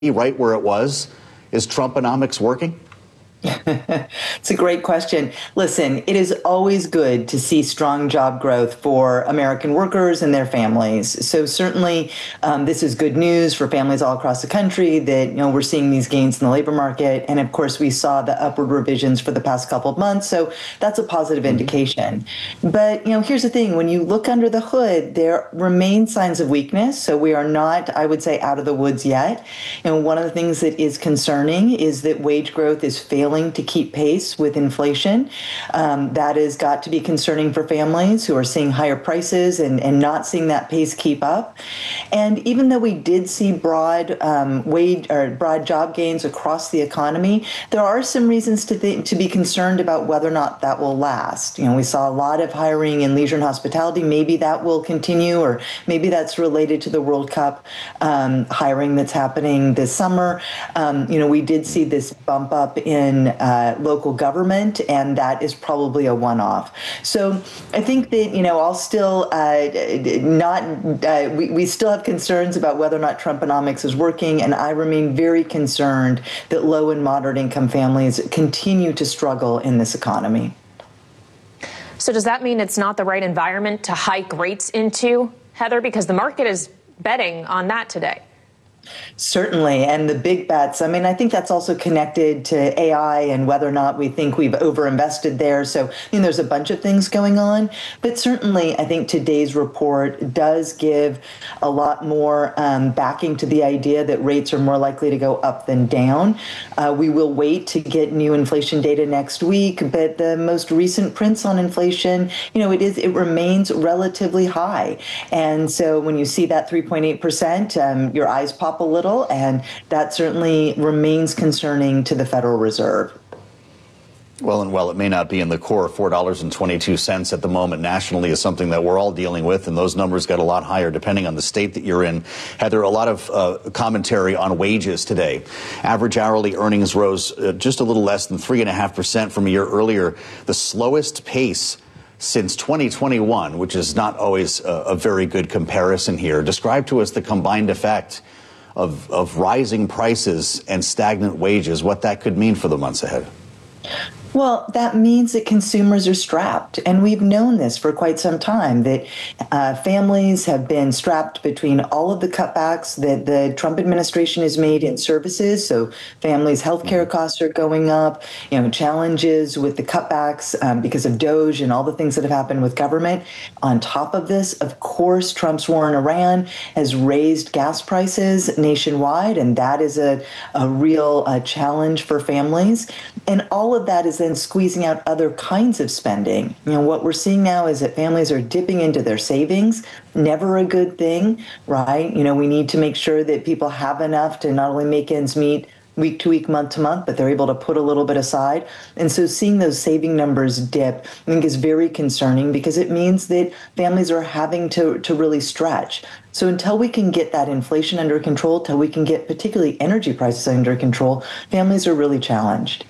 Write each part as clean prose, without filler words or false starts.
right where it was? Is Trumponomics working? It's a great question. Listen, it is always good to see strong job growth for American workers and their families. So certainly, this is good news for families all across the country that we're seeing these gains in the labor market, and of course, we saw the upward revisions for the past couple of months. So that's a positive indication. But here's the thing: when you look under the hood, there remain signs of weakness. So we are not, I would say, out of the woods yet. One of the things that is concerning is that wage growth is failing to keep pace with inflation. That has got to be concerning for families who are seeing higher prices and not seeing that pace keep up. And even though we did see broad job gains across the economy, there are some reasons to be concerned about whether or not that will last. We saw a lot of hiring in leisure and hospitality. Maybe that will continue, or maybe that's related to the World Cup hiring that's happening this summer. We did see this bump up in local government, and that is probably a one-off. So I think that, I'll still we still have concerns about whether or not Trumponomics is working, and I remain very concerned that low and moderate income families continue to struggle in this economy. So does that mean it's not the right environment to hike rates into, Heather? Because the market is betting on that today. Certainly. And the big bets, I think that's also connected to AI and whether or not we think we've overinvested there. So, there's a bunch of things going on. But certainly, I think today's report does give a lot more backing to the idea that rates are more likely to go up than down. We will wait to get new inflation data next week. But the most recent prints on inflation, it remains relatively high. And so when you see that 3.8%, your eyes pop a little, and that certainly remains concerning to the Federal Reserve. Well, and while it may not be in the core, $4.22 at the moment nationally is something that we're all dealing with, and those numbers get a lot higher depending on the state that you're in. Heather, a lot of commentary on wages today. Average hourly earnings rose just a little less than 3.5% from a year earlier, the slowest pace since 2021, which is not always a very good comparison here. Describe to us the combined effect of rising prices and stagnant wages, what that could mean for the months ahead. Well, that means that consumers are strapped. And we've known this for quite some time, that families have been strapped between all of the cutbacks that the Trump administration has made in services. So families' healthcare costs are going up, challenges with the cutbacks because of DOGE and all the things that have happened with government. On top of this, of course, Trump's war in Iran has raised gas prices nationwide, and that is a real challenge for families. And all of that is then squeezing out other kinds of spending. What we're seeing now is that families are dipping into their savings. Never a good thing, right? We need to make sure that people have enough to not only make ends meet week to week, month to month, but they're able to put a little bit aside. And so seeing those saving numbers dip, I think, is very concerning, because it means that families are having to really stretch. So until we can get that inflation under control, until we can get particularly energy prices under control, families are really challenged.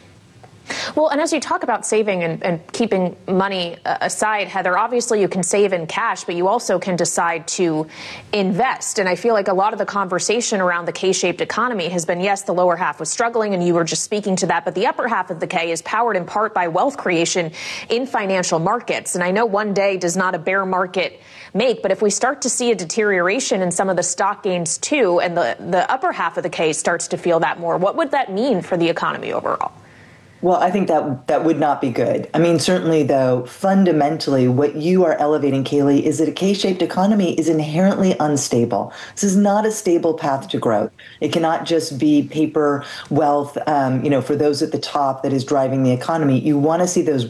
Well, and as you talk about saving and keeping money aside, Heather, obviously you can save in cash, but you also can decide to invest. And I feel like a lot of the conversation around the K-shaped economy has been, yes, the lower half was struggling, and you were just speaking to that, but the upper half of the K is powered in part by wealth creation in financial markets. And I know one day does not a bear market make, but if we start to see a deterioration in some of the stock gains too, and the upper half of the K starts to feel that more, what would that mean for the economy overall? Well, I think that would not be good. Certainly, though, fundamentally, what you are elevating, Kayleigh, is that a K-shaped economy is inherently unstable. This is not a stable path to growth. It cannot just be paper wealth, for those at the top that is driving the economy. You want to see those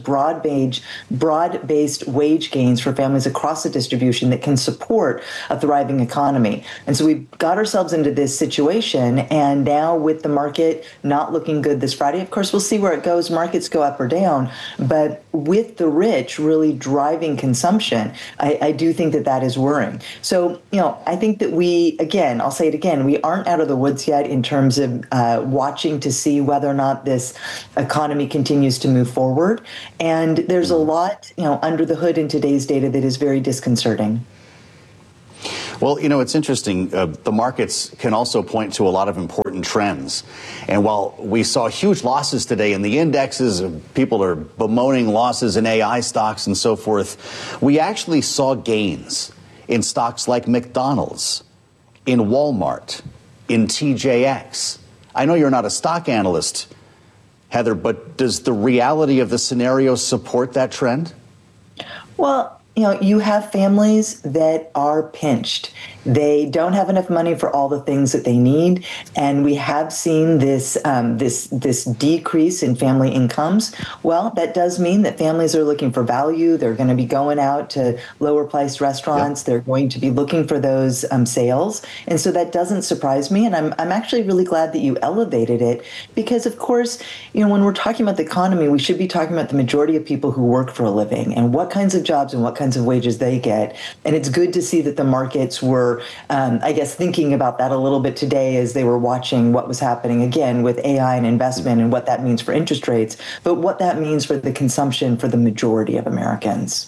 broad-based wage gains for families across the distribution that can support a thriving economy. And so we've got ourselves into this situation, and now with the market not looking good this Friday, of course, we'll see where it goes. Markets go up or down, but with the rich really driving consumption, I do think that is worrying. So, I think that I'll say it again, we aren't out of the woods yet in terms of watching to see whether or not this economy continues to move forward. And there's a lot, under the hood in today's data that is very disconcerting. Well, you know, it's interesting. The markets can also point to a lot of important trends. And while we saw huge losses today in the indexes, people are bemoaning losses in AI stocks and so forth, we actually saw gains in stocks like McDonald's, in Walmart, in TJX. I know you're not a stock analyst, Heather, but does the reality of the scenario support that trend? Well, you have families that are pinched. They don't have enough money for all the things that they need, and we have seen this this decrease in family incomes. Well, that does mean that families are looking for value. They're going to be going out to lower priced restaurants. Yep. They're going to be looking for those sales, and so that doesn't surprise me. And I'm actually really glad that you elevated it, because of course, when we're talking about the economy, we should be talking about the majority of people who work for a living and what kinds of jobs and what kinds of wages they get. And it's good to see that the markets were, I guess, thinking about that a little bit today as they were watching what was happening again with AI and investment and what that means for interest rates, but what that means for the consumption for the majority of Americans.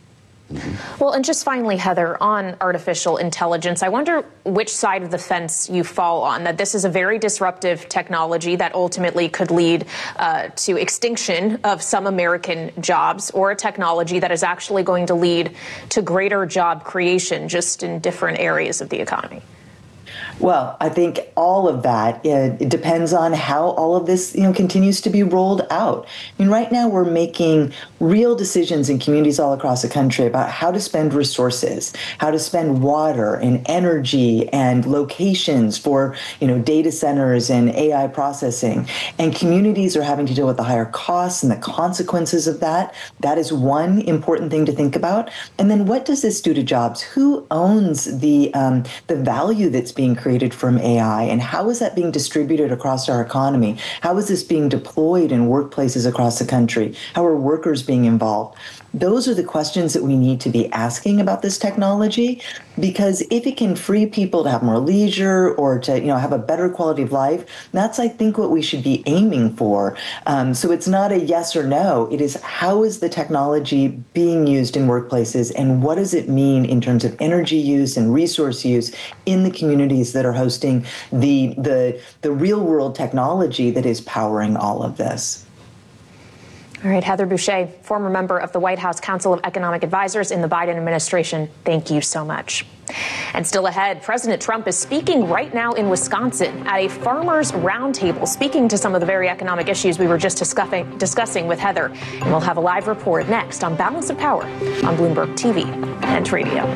Well, and just finally, Heather, on artificial intelligence, I wonder which side of the fence you fall on, that this is a very disruptive technology that ultimately could lead to extinction of some American jobs, or a technology that is actually going to lead to greater job creation just in different areas of the economy. Well, I think all of that, it depends on how all of this, continues to be rolled out. I mean, right now we're making real decisions in communities all across the country about how to spend resources, how to spend water and energy and locations for, data centers and AI processing. And communities are having to deal with the higher costs and the consequences of that. That is one important thing to think about. And then what does this do to jobs? Who owns the value that's being created from AI, and how is that being distributed across our economy? How is this being deployed in workplaces across the country? How are workers being involved? Those are the questions that we need to be asking about this technology, because if it can free people to have more leisure or to have a better quality of life, that's, I think, what we should be aiming for. So it's not a yes or no. It is, how is the technology being used in workplaces, and what does it mean in terms of energy use and resource use in the communities that are hosting the real world technology that is powering all of this. All right, Heather Boushey, former member of the White House Council of Economic Advisors in the Biden administration, thank you so much. And still ahead, President Trump is speaking right now in Wisconsin at a farmers' roundtable, speaking to some of the very economic issues we were just discussing with Heather. And we'll have a live report next on Balance of Power on Bloomberg TV and radio.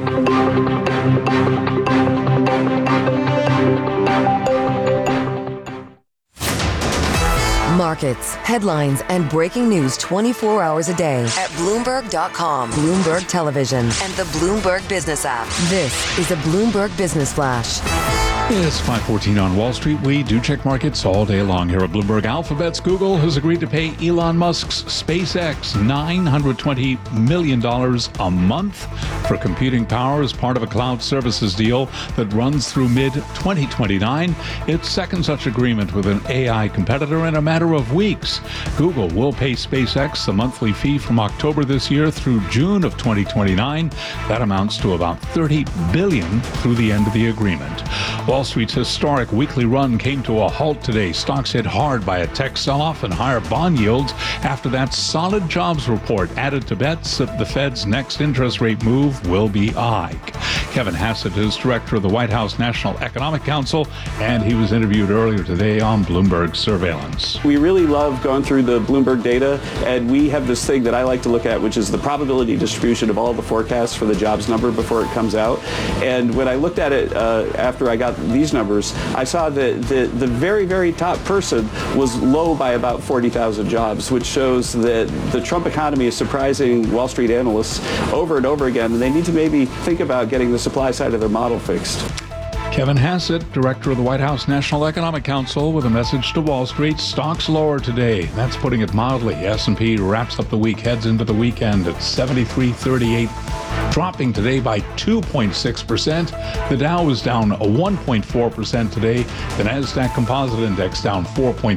Markets, headlines, and breaking news 24 hours a day at Bloomberg.com, Bloomberg Television, and the Bloomberg Business app. This is a Bloomberg Business Flash. It's 5:14 on Wall Street. We do check markets all day long here at Bloomberg. Alphabet's Google has agreed to pay Elon Musk's SpaceX $920 million a month for computing power as part of a cloud services deal that runs through mid-2029. Its second such agreement with an AI competitor in a matter of weeks. Google will pay SpaceX a monthly fee from October this year through June of 2029. That amounts to about $30 billion through the end of the agreement. Wall Street's historic weekly run came to a halt today. Stocks hit hard by a tech sell-off and higher bond yields after that solid jobs report added to bets that the Fed's next interest rate move will be a hike. Kevin Hassett is director of the White House National Economic Council, and he was interviewed earlier today on Bloomberg Surveillance. We really love going through the Bloomberg data, and we have this thing that I like to look at, which is the probability distribution of all the forecasts for the jobs number before it comes out. And when I looked at it after I got these numbers, I saw that the very, very top person was low by about 40,000 jobs, which shows that the Trump economy is surprising Wall Street analysts over and over again, and they need to maybe think about getting the supply side of their model fixed. Kevin Hassett, director of the White House National Economic Council, with a message to Wall Street. Stocks lower today. That's putting it mildly. S&P wraps up the week, heads into the weekend at 73.38, dropping today by 2.6%. The Dow is down 1.4% today. The NASDAQ Composite Index down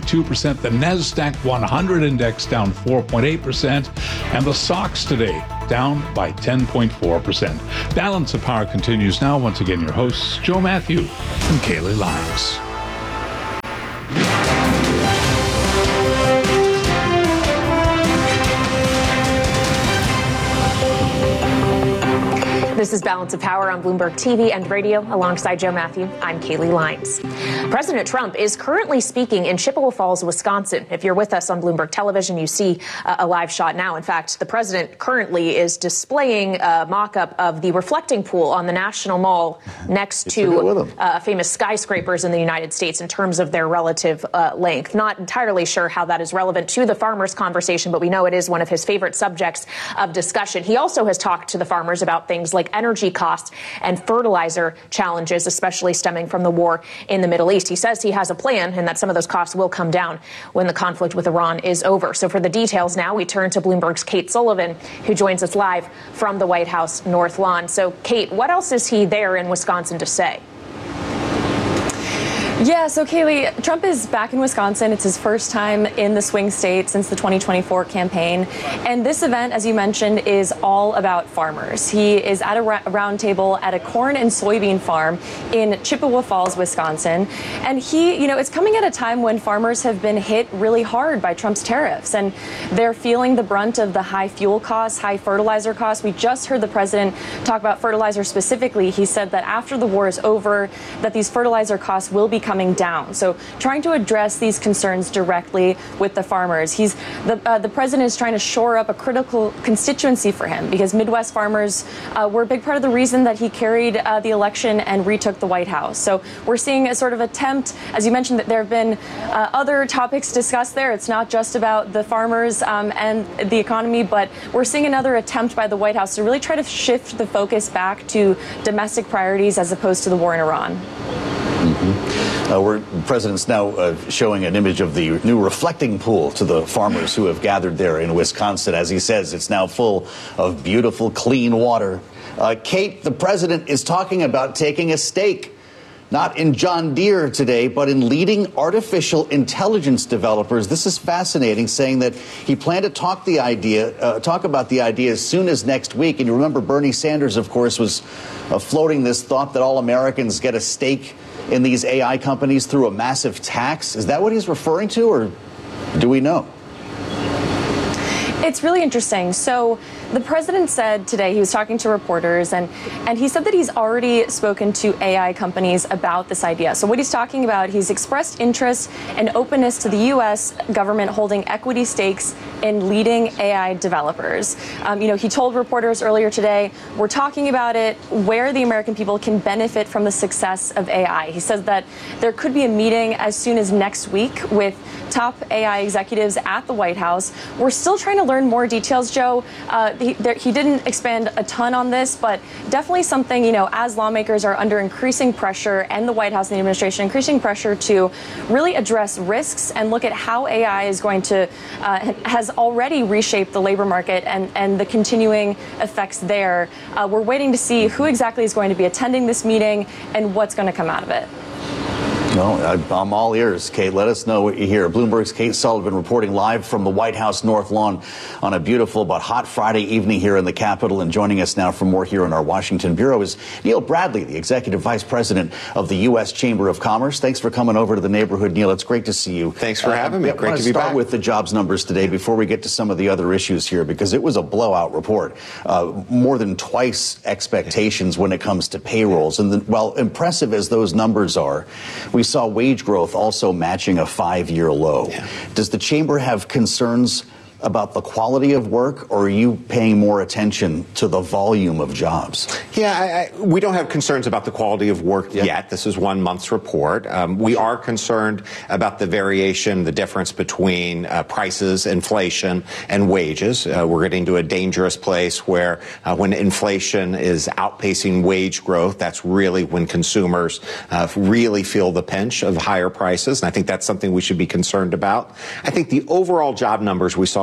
4.2%. The NASDAQ 100 Index down 4.8%. And the SOX today down by 10.4%. Balance of Power continues now. Once again, your hosts, Joe Matthew and Kaylee Lyons. This is Balance of Power on Bloomberg TV and radio. Alongside Joe Matthew, I'm Kaylee Lyons. President Trump is currently speaking in Chippewa Falls, Wisconsin. If you're with us on Bloomberg Television, you see a live shot now. In fact, the president currently is displaying a mock-up of the reflecting pool on the National Mall next to famous skyscrapers in the United States in terms of their relative length. Not entirely sure how that is relevant to the farmers' conversation, but we know it is one of his favorite subjects of discussion. He also has talked to the farmers about things like energy costs and fertilizer challenges, especially stemming from the war in the Middle East. He says he has a plan and that some of those costs will come down when the conflict with Iran is over. So for the details now, we turn to Bloomberg's Kate Sullivan, who joins us live from the White House North Lawn. So, Kate, what else is he there in Wisconsin to say? Yeah, so Kaylee, Trump is back in Wisconsin. It's his first time in the swing state since the 2024 campaign. And this event, as you mentioned, is all about farmers. He is at a round table at a corn and soybean farm in Chippewa Falls, Wisconsin. And it's coming at a time when farmers have been hit really hard by Trump's tariffs. And they're feeling the brunt of the high fuel costs, high fertilizer costs. We just heard the president talk about fertilizer specifically. He said that after the war is over, that these fertilizer costs will be coming down. So trying to address these concerns directly with the farmers. The president is trying to shore up a critical constituency for him because Midwest farmers were a big part of the reason that he carried the election and retook the White House. So we're seeing a sort of attempt, as you mentioned, that there have been other topics discussed there. It's not just about the farmers and the economy, but we're seeing another attempt by the White House to really try to shift the focus back to domestic priorities as opposed to the war in Iran. The president's now showing an image of the new reflecting pool to the farmers who have gathered there in Wisconsin. As he says, it's now full of beautiful, clean water. Kate, the president is talking about taking a stake, not in John Deere today, but in leading artificial intelligence developers. This is fascinating, saying that he planned to talk about the idea as soon as next week. And you remember Bernie Sanders, of course, was floating this thought that all Americans get a stake in these AI companies through a massive tax. Is that what he's referring to, or do we know? It's really interesting. So the president said today, he was talking to reporters, and he said that he's already spoken to AI companies about this idea. So what he's talking about, he's expressed interest and openness to the U.S. government holding equity stakes in leading AI developers. He told reporters earlier today, we're talking about it where the American people can benefit from the success of AI. He says that there could be a meeting as soon as next week with top AI executives at the White House. We're still trying to learn more details, Joe. He didn't expand a ton on this, but definitely something, as lawmakers are under increasing pressure, and the White House and the administration increasing pressure to really address risks and look at how AI is going to, has already reshaped the labor market and the continuing effects there. We're waiting to see who exactly is going to be attending this meeting and what's going to come out of it. No, I'm all ears, Kate. Let us know what you hear. Bloomberg's Kate Sullivan reporting live from the White House North Lawn on a beautiful but hot Friday evening here in the Capitol. And joining us now for more here in our Washington bureau is Neil Bradley, the Executive Vice President of the U.S. Chamber of Commerce. Thanks for coming over to the neighborhood, Neil. It's great to see you. Thanks for having me. Great to be back. Start with the jobs numbers today before we get to some of the other issues here, because it was a blowout report. More than twice expectations when it comes to payrolls. And while impressive as those numbers are, we saw wage growth also matching a 5-year low. Yeah. Does the chamber have concerns about the quality of work, or are you paying more attention to the volume of jobs? Yeah, we don't have concerns about the quality of work yet. This is 1 month's report. We are concerned about the variation, the difference between prices, inflation, and wages. We're getting to a dangerous place where when inflation is outpacing wage growth, that's really when consumers really feel the pinch of higher prices. And I think that's something we should be concerned about. I think the overall job numbers we saw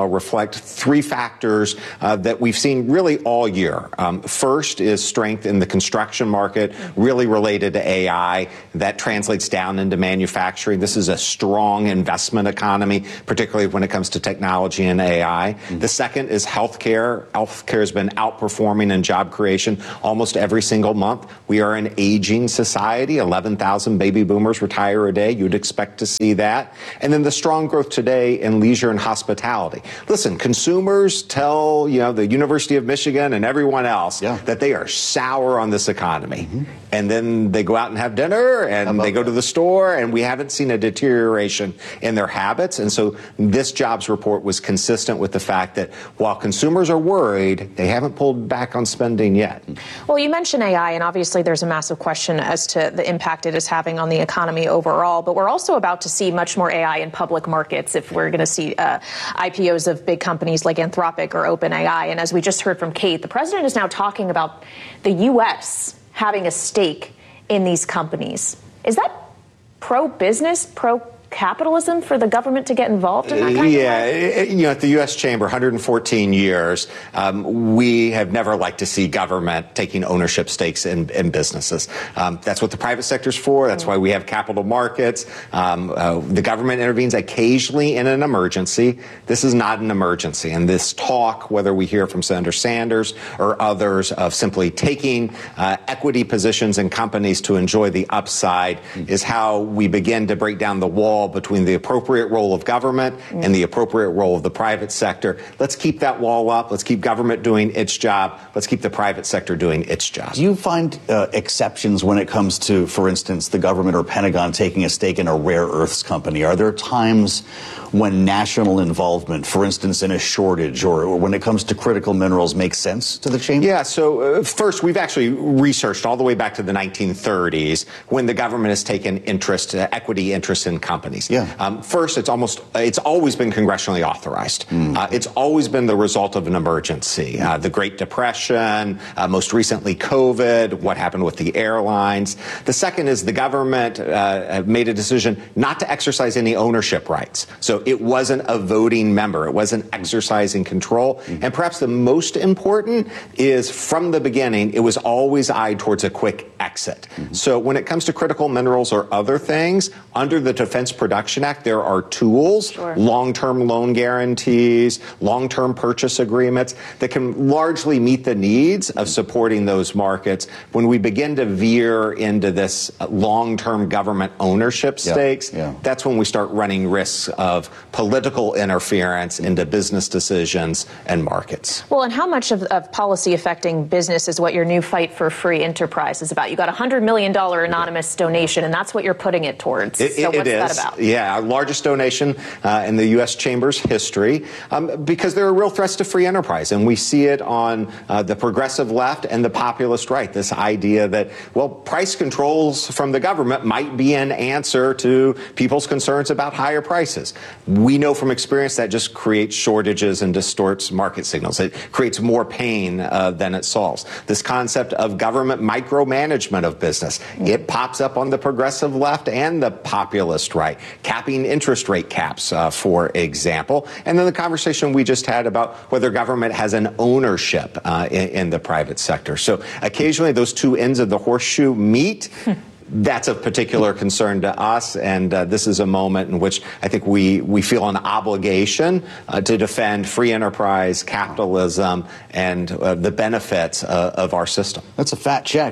reflect three factors that we've seen really all year. First is strength in the construction market, really related to AI. That translates down into manufacturing. This is a strong investment economy, particularly when it comes to technology and AI. The second is healthcare. Healthcare has been outperforming in job creation almost every single month. We are an aging society. 11,000 baby boomers retire a day. You'd expect to see that. And then the strong growth today in leisure and hospitality. Listen, consumers tell, the University of Michigan and everyone else that they are sour on this economy. And then they go out and have dinner and they go to the store, and we haven't seen a deterioration in their habits. And so this jobs report was consistent with the fact that while consumers are worried, they haven't pulled back on spending yet. Well, you mentioned AI, and obviously there's a massive question as to the impact it is having on the economy overall. But we're also about to see much more AI in public markets if we're going to see IPOs of big companies like Anthropic or OpenAI. And as we just heard from Kate, the president is now talking about the U.S. having a stake in these companies. Is that pro-business, pro-capitalism for the government to get involved in that kind of way? At the U.S. Chamber, 114 years, we have never liked to see government taking ownership stakes in businesses. That's what the private sector's for. That's why we have capital markets. The government intervenes occasionally in an emergency. This is not an emergency. And this talk, whether we hear from Senator Sanders or others, of simply taking equity positions in companies to enjoy the upside is how we begin to break down the wall between the appropriate role of government and the appropriate role of the private sector. Let's keep that wall up. Let's keep government doing its job. Let's keep the private sector doing its job. Do you find exceptions when it comes to, for instance, the government or Pentagon taking a stake in a rare earths company? Are there times when national involvement, for instance, in a shortage or when it comes to critical minerals, makes sense to the chamber? Yeah, so first, we've actually researched all the way back to the 1930s when the government has taken equity interest in companies. First, it's always been congressionally authorized. It's always been the result of an emergency. The Great Depression, most recently COVID, what happened with the airlines. The second is the government made a decision not to exercise any ownership rights. So it wasn't a voting member. It wasn't exercising control. And perhaps the most important is from the beginning, it was always eyed towards a quick exit. So when it comes to critical minerals or other things, under the Defense Production Act, there are tools, long-term loan guarantees, long-term purchase agreements that can largely meet the needs of supporting those markets. When we begin to veer into this long-term government ownership stakes, that's when we start running risks of political interference into business decisions and markets. Well, and how much of policy affecting business is what your new fight for free enterprise is about? You got a $100 million anonymous donation, and that's what you're putting it towards. So what's that about? Yeah, our largest donation in the U.S. Chamber's history, because there are real threats to free enterprise. And we see it on the progressive left and the populist right. This idea that, price controls from the government might be an answer to people's concerns about higher prices. We know from experience that just creates shortages and distorts market signals. It creates more pain than it solves. This concept of government micromanagement of business, it pops up on the progressive left and the populist right. Capping interest rate caps, for example. And then the conversation we just had about whether government has an ownership in the private sector. So occasionally those two ends of the horseshoe meet. That's of particular concern to us, and this is a moment in which I think we feel an obligation to defend free enterprise, capitalism, and the benefits of our system. That's a fat check.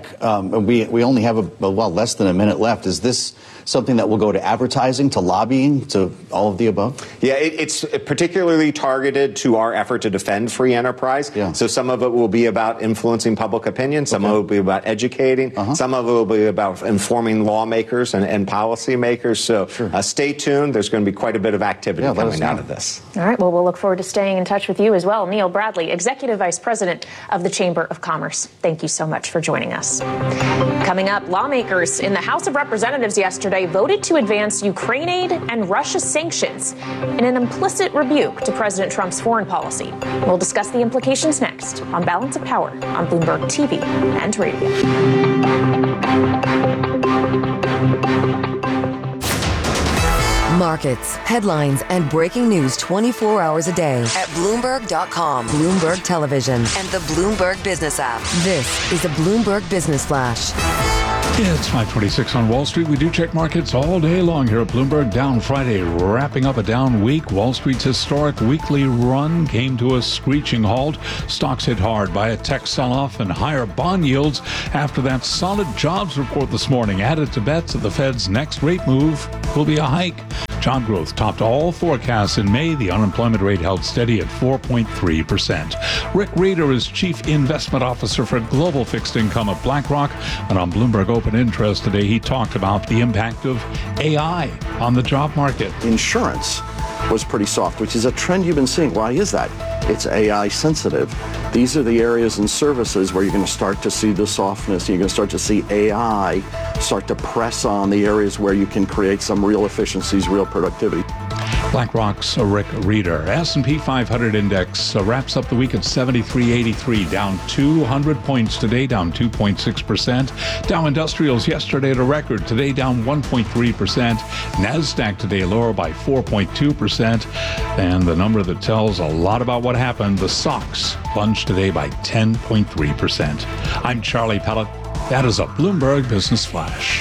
We only have less than a minute left. Is this something that will go to advertising, to lobbying, to all of the above? Yeah, it's particularly targeted to our effort to defend free enterprise. So some of it will be about influencing public opinion. Some of it will be about educating. Some of it will be about informing lawmakers and policymakers. So stay tuned. There's going to be quite a bit of activity coming out of this. All right. Well, we'll look forward to staying in touch with you as well. Neil Bradley, Executive Vice President of the Chamber of Commerce. Thank you so much for joining us. Coming up, lawmakers in the House of Representatives yesterday voted to advance Ukraine aid and Russia sanctions in an implicit rebuke to President Trump's foreign policy. We'll discuss the implications next on Balance of Power on Bloomberg TV and radio. Markets, headlines, and breaking news 24 hours a day at Bloomberg.com, Bloomberg Television, and the Bloomberg Business app. This is a Bloomberg Business Flash. It's 5:26 on Wall Street. We do check markets all day long here at Bloomberg. Down Friday, wrapping up a down week. Wall Street's historic weekly run came to a screeching halt. Stocks hit hard by a tech sell-off and higher bond yields after that solid jobs report this morning added to bets that the Fed's next rate move will be a hike. Job growth topped all forecasts in May. The unemployment rate held steady at 4.3%. Rick Reeder is Chief Investment Officer for Global Fixed Income at BlackRock. And on Bloomberg Open Interest today, he talked about the impact of AI on the job market. Insurance was pretty soft, which is a trend you've been seeing. Why is that? It's AI sensitive. These are the areas and services where you're going to start to see the softness. You're going to start to see AI start to press on the areas where you can create some real efficiencies, real productivity. BlackRock's Rick Reeder. S&P 500 index wraps up the week at 7383, down 200 points today, down 2.6%. Dow Industrials yesterday at a record, today down 1.3%. NASDAQ today lower by 4.2%. And the number that tells a lot about what happened, the SOX plunged today by 10.3%. I'm Charlie Pellet. That is a Bloomberg Business Flash.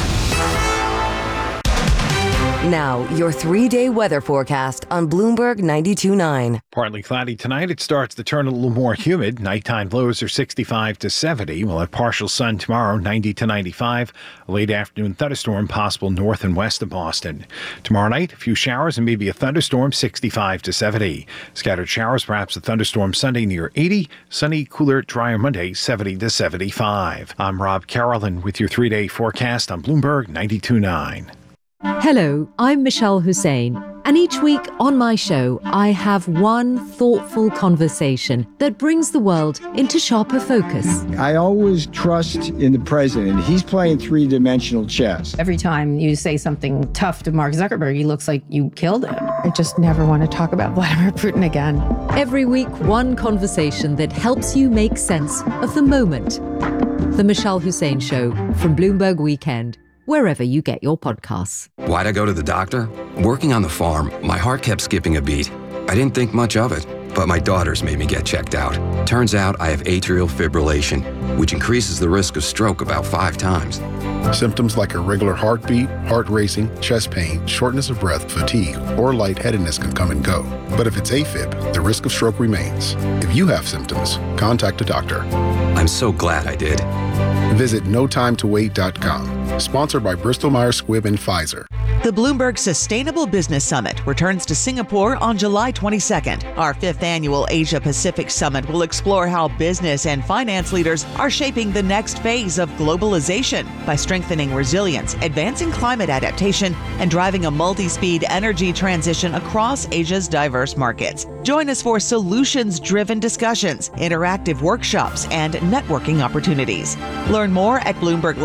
Now, your 3-day weather forecast on Bloomberg 92.9. Partly cloudy tonight. It starts to turn a little more humid. Nighttime lows are 65 to 70. We'll have partial sun tomorrow, 90 to 95. A late afternoon thunderstorm possible north and west of Boston. Tomorrow night, a few showers and maybe a thunderstorm, 65 to 70. Scattered showers, perhaps a thunderstorm Sunday near 80. Sunny, cooler, drier Monday, 70 to 75. I'm Rob Carolyn with your 3-day forecast on Bloomberg 92.9. Hello, I'm Michelle Hussein, and each week on my show, I have one thoughtful conversation that brings the world into sharper focus. I always trust in the president. He's playing three-dimensional chess. Every time you say something tough to Mark Zuckerberg, he looks like you killed him. I just never want to talk about Vladimir Putin again. Every week, one conversation that helps you make sense of the moment. The Michelle Hussein Show from Bloomberg Weekend, wherever you get your podcasts. Why'd I go to the doctor? Working on the farm, my heart kept skipping a beat. I didn't think much of it, but my daughters made me get checked out. Turns out I have atrial fibrillation, which increases the risk of stroke about 5 times. Symptoms like irregular heartbeat, heart racing, chest pain, shortness of breath, fatigue, or lightheadedness can come and go. But if it's AFib, the risk of stroke remains. If you have symptoms, contact a doctor. I'm so glad I did. Visit notimetowait.com. Sponsored by Bristol-Myers Squibb and Pfizer. The Bloomberg Sustainable Business Summit returns to Singapore on July 22nd. Our 5th annual Asia-Pacific Summit will explore how business and finance leaders are shaping the next phase of globalization by strengthening resilience, advancing climate adaptation, and driving a multi-speed energy transition across Asia's diverse markets. Join us for solutions-driven discussions, interactive workshops, and networking opportunities. Learn more at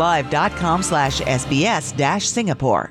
bloomberglive.com/SBS-Singapore.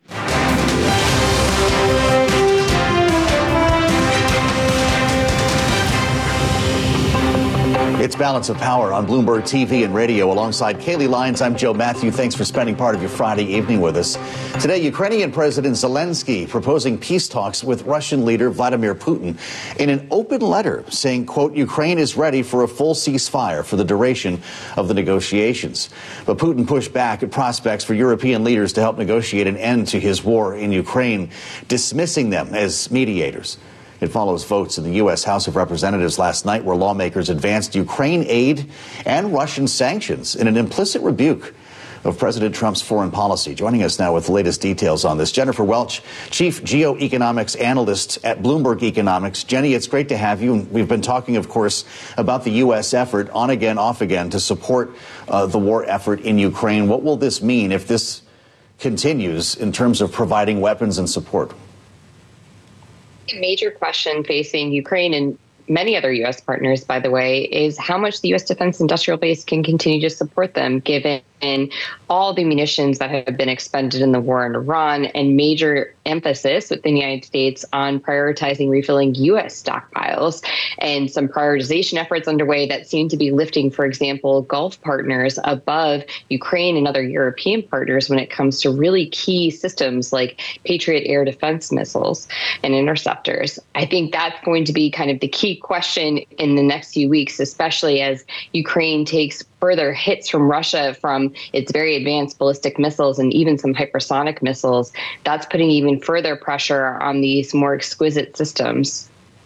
It's Balance of Power on Bloomberg TV and radio. Alongside Kaylee Lyons, I'm Joe Matthew. Thanks for spending part of your Friday evening with us. Today, Ukrainian President Zelensky proposing peace talks with Russian leader Vladimir Putin in an open letter saying, quote, Ukraine is ready for a full ceasefire for the duration of the negotiations. But Putin pushed back at prospects for European leaders to help negotiate an end to his war in Ukraine, dismissing them as mediators. It follows votes in the U.S. House of Representatives last night where lawmakers advanced Ukraine aid and Russian sanctions in an implicit rebuke of President Trump's foreign policy. Joining us now with the latest details on this, Jennifer Welch, Chief Geoeconomics Analyst at Bloomberg Economics. Jenny, it's great to have you. We've been talking, of course, about the U.S. effort on again, off again to support the war effort in Ukraine. What will this mean if this continues in terms of providing weapons and support? A major question facing Ukraine and many other U.S. partners, by the way, is how much the U.S. defense industrial base can continue to support them, given all the munitions that have been expended in the war in Iran, and major emphasis within the United States on prioritizing refilling U.S. stockpiles, and some prioritization efforts underway that seem to be lifting, for example, Gulf partners above Ukraine and other European partners when it comes to really key systems like Patriot air defense missiles and interceptors. I think that's going to be kind of the key question in the next few weeks, especially as Ukraine takes further hits from Russia from its very advanced ballistic missiles and even some hypersonic missiles. That's putting even further pressure on these more exquisite systems.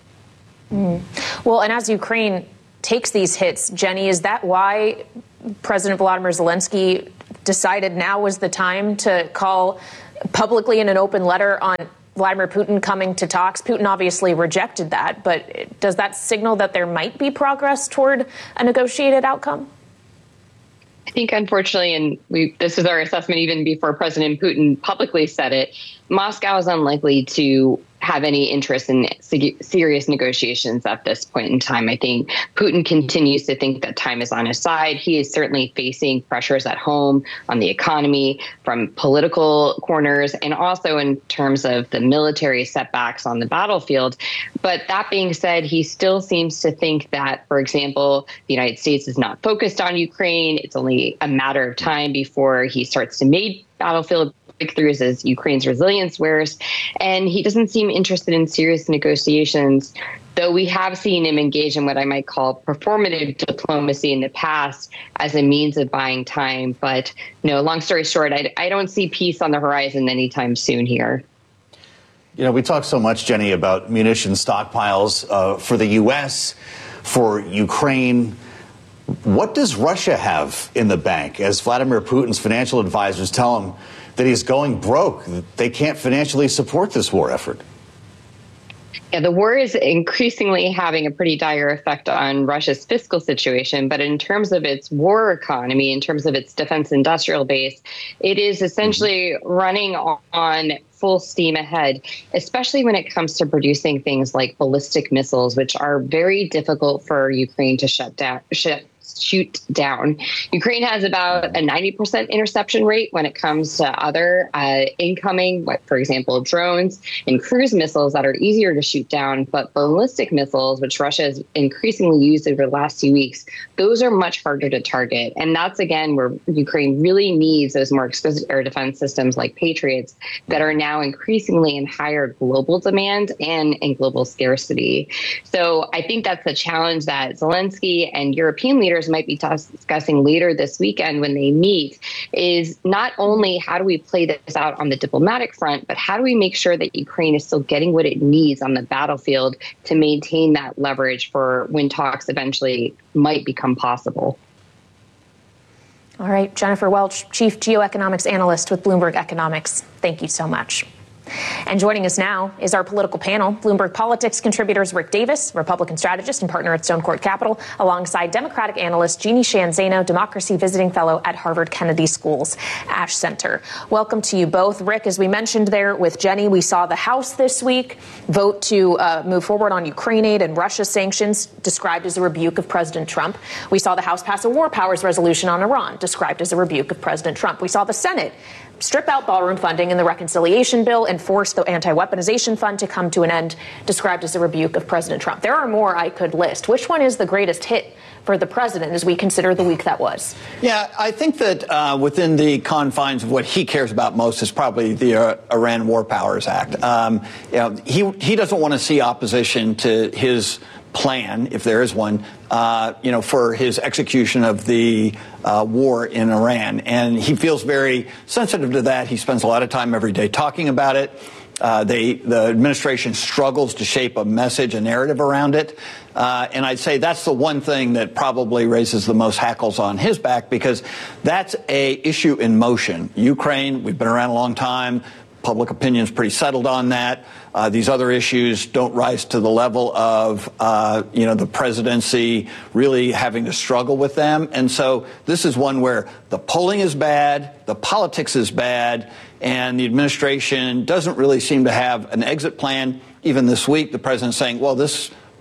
Well, and as Ukraine takes these hits, Jenny, is that why President Volodymyr Zelensky decided now was the time to call publicly in an open letter on Vladimir Putin coming to talks? Putin obviously rejected that, but does that signal that there might be progress toward a negotiated outcome? I think, unfortunately, and this is our assessment even before President Putin publicly said it, Moscow is unlikely to have any interest in serious negotiations at this point in time. I think Putin continues to think that time is on his side. He is certainly facing pressures at home on the economy from political corners and also in terms of the military setbacks on the battlefield. But that being said, he still seems to think that, for example, the United States is not focused on Ukraine. It's only a matter of time before he starts to make battlefield breakthroughs as Ukraine's resilience wears. And he doesn't seem interested in serious negotiations, though we have seen him engage in what I might call performative diplomacy in the past as a means of buying time. But no, long story short, I don't see peace on the horizon anytime soon here. You know, we talk so much, Jenny, about munition stockpiles for the U.S., for Ukraine. What does Russia have in the bank as Vladimir Putin's financial advisors tell him that he's going broke? They can't financially support this war effort. Yeah, the war is increasingly having a pretty dire effect on Russia's fiscal situation. But in terms of its war economy, in terms of its defense industrial base, it is essentially running on full steam ahead, especially when it comes to producing things like ballistic missiles, which are very difficult for Ukraine to shoot down. Ukraine has about a 90% interception rate when it comes to other incoming, for example, drones and cruise missiles that are easier to shoot down. But ballistic missiles, which Russia has increasingly used over the last few weeks, those are much harder to target. And that's, again, where Ukraine really needs those more exquisite air defense systems like Patriots that are now increasingly in higher global demand and in global scarcity. So I think that's the challenge that Zelensky and European leaders might be discussing later this weekend when they meet, is not only how do we play this out on the diplomatic front, but how do we make sure that Ukraine is still getting what it needs on the battlefield to maintain that leverage for when talks eventually might become possible. All right, Jennifer Welch, Chief Geoeconomics Analyst with Bloomberg Economics. Thank you so much. And joining us now is our political panel, Bloomberg Politics contributors Rick Davis, Republican strategist and partner at Stone Court Capital, alongside Democratic analyst Jeannie Sheehan Zaino, Democracy Visiting Fellow at Harvard Kennedy School's Ash Center. Welcome to you both. Rick, as we mentioned there with Jenny, we saw the House this week vote to move forward on Ukraine aid and Russia sanctions, described as a rebuke of President Trump. We saw the House pass a war powers resolution on Iran, described as a rebuke of President Trump. We saw the Senate strip out ballroom funding in the reconciliation bill and force the anti-weaponization fund to come to an end, described as a rebuke of President Trump. There are more I could list. Which one is the greatest hit for the president as we consider the week that was? Yeah, I think that within the confines of what he cares about most is probably the Iran War Powers Act. He doesn't want to see opposition to his plan, if there is one, for his execution of the war in Iran. And he feels very sensitive to that. He spends a lot of time every day talking about it. The administration struggles to shape a message, a narrative around it. And I'd say that's the one thing that probably raises the most hackles on his back, because that's a issue in motion. Ukraine, we've been around a long time. Public opinion is pretty settled on that. These other issues don't rise to the level of, the presidency really having to struggle with them. And so this is one where the polling is bad, the politics is bad, and the administration doesn't really seem to have an exit plan. Even this week, the president's saying, well, this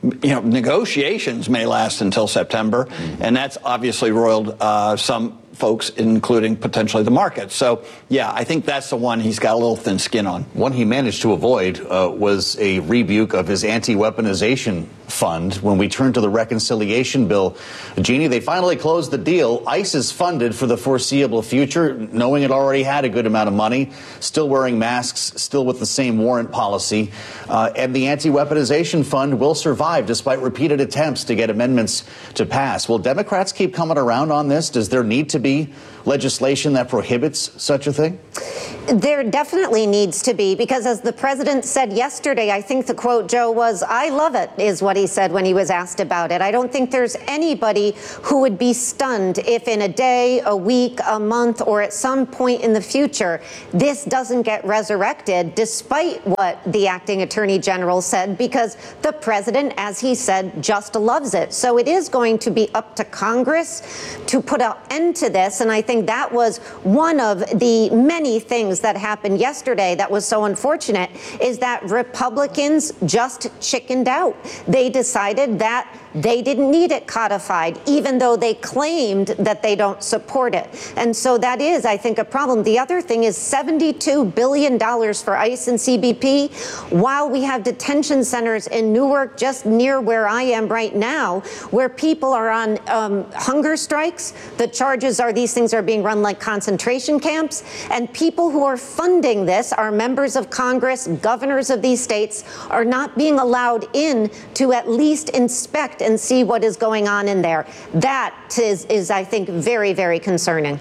negotiations may last until September, and that's obviously roiled some folks, including potentially the market. So, yeah, I think that's the one he's got a little thin skin on. One he managed to avoid was a rebuke of his anti-weaponization fund. When we turn to the reconciliation bill, Jeannie, they finally closed the deal. ICE is funded for the foreseeable future, knowing it already had a good amount of money, still wearing masks, still with the same warrant policy. And the anti-weaponization fund will survive despite repeated attempts to get amendments to pass. Will Democrats keep coming around on this? Does there need to be legislation that prohibits such a thing? There definitely needs to be, because as the president said yesterday, I think the quote, Joe, was, "I love it," is what he said when he was asked about it. I don't think there's anybody who would be stunned if in a day, a week, a month, or at some point in the future, this doesn't get resurrected, despite what the acting attorney general said, because the president, as he said, just loves it. So it is going to be up to Congress to put an end to this. And I think that was one of the many things that happened yesterday that was so unfortunate, is that Republicans just chickened out. They decided that they didn't need it codified, even though they claimed that they don't support it. And so that is, I think, a problem. The other thing is $72 billion for ICE and CBP, while we have detention centers in Newark, just near where I am right now, where people are on hunger strikes. The charges are these things are being run like concentration camps, and people who are funding this are members of Congress, governors of these states, are not being allowed in to at least inspect and see what is going on in there. That is, I think, very, very concerning.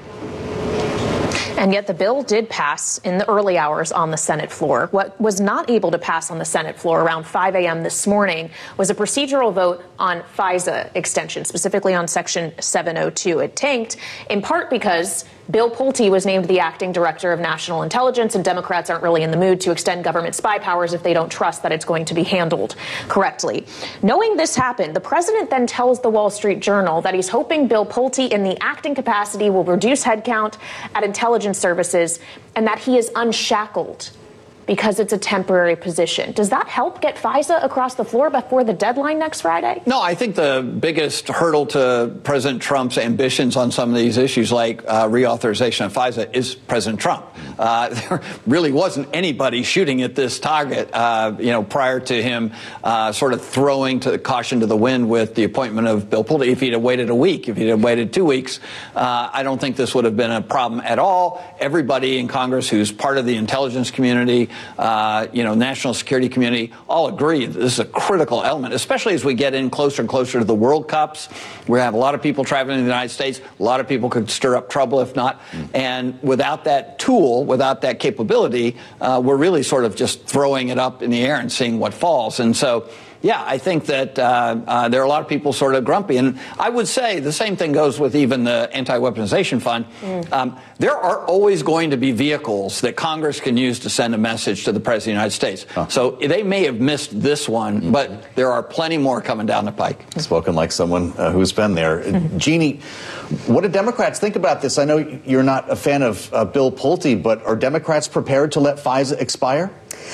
And yet the bill did pass in the early hours on the Senate floor. What was not able to pass on the Senate floor around 5 a.m. this morning was a procedural vote on FISA extension, specifically on Section 702. It tanked in part because Bill Pulte was named the acting director of national intelligence, and Democrats aren't really in the mood to extend government spy powers if they don't trust that it's going to be handled correctly. Knowing this happened, the president then tells the Wall Street Journal that he's hoping Bill Pulte in the acting capacity will reduce headcount at intelligence services and that he is unshackled because it's a temporary position. Does that help get FISA across the floor before the deadline next Friday? No, I think the biggest hurdle to President Trump's ambitions on some of these issues, like reauthorization of FISA, is President Trump. There really wasn't anybody shooting at this target, prior to him sort of throwing caution to the wind with the appointment of Bill Pulte. If he'd have waited a week, if he'd have waited 2 weeks, I don't think this would have been a problem at all. Everybody in Congress who's part of the intelligence community, national security community, all agree that this is a critical element, especially as we get in closer and closer to the World Cups. We have a lot of people traveling to the United States. A lot of people could stir up trouble if not. And without that tool, without that capability, we're really sort of just throwing it up in the air and seeing what falls. And so, yeah, I think that there are a lot of people sort of grumpy. And I would say the same thing goes with even the anti-weaponization fund. There are always going to be vehicles that Congress can use to send a message to the President of the United States. So they may have missed this one, but there are plenty more coming down the pike. Spoken like someone who's been there. Jeannie, what do Democrats think about this? I know you're not a fan of Bill Pulte, but are Democrats prepared to let FISA expire?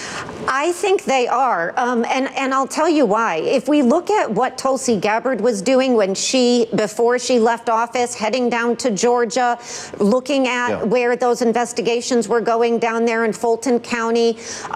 I think they are, and I'll tell you why. If we look at what Tulsi Gabbard was doing before she left office, heading down to Georgia, looking at where those investigations were going down there in Fulton County,